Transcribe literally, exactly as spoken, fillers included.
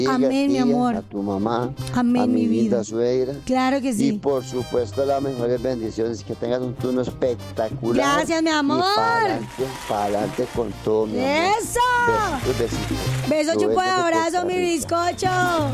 Amén, mi tía, amor. a tu mamá, Amén, a mi, mi vida. linda suegra. Claro que Y sí. por supuesto las mejores bendiciones, que tengas un turno espectacular. Gracias, mi amor. Y para adelante, para adelante con todo, mi amor. ¡Eso! Besitos, besitos. Beso, chupo de Roberto de abrazo, Costa mi Rica. bizcocho.